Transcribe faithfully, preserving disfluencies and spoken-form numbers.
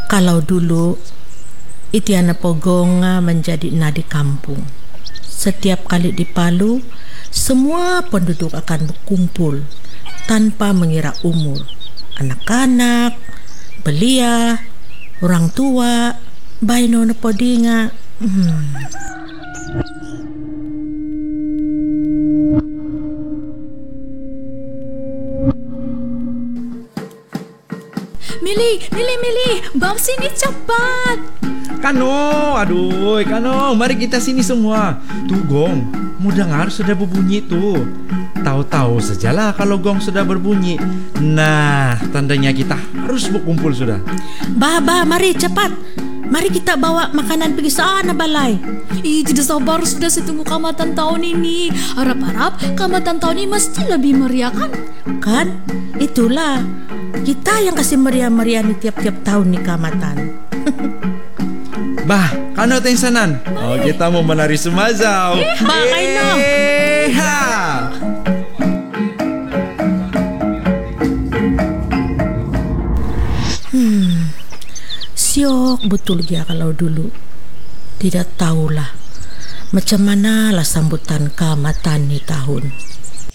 Kalau dulu Itiana Pogonga menjadi nadi kampung. Setiap kali di Palu, semua penduduk akan berkumpul tanpa mengira umur. Anak-anak, belia, orang tua, bayi nono podinga. Hmm. Mili, Mili, Mili, bawa sini cepat. Kano, aduh, Kano, mari kita sini semua. Tuh gong, mau dengar sudah berbunyi tuh. Tahu-tahu sajalah kalau gong sudah berbunyi. Nah, tandanya kita harus berkumpul sudah. Baba, mari cepat. Mari kita bawa makanan pergi sana balai. Ih, tidak sabar sudah saya tunggu kamatan tahun ini. Harap-harap kamatan tahun ini mesti lebih meriah kan? Kan, itulah. Kita yang kasih meriah-meriah nih tiap-tiap tahun nih kamatan. Bah, Kano tengsanan. Oh, kita mau menari semazau. Bah, Kaino. Ha. Hmm, siok betul dia kalau dulu. Tidak tahulah macam mana lah sambutan kamatan nih tahun.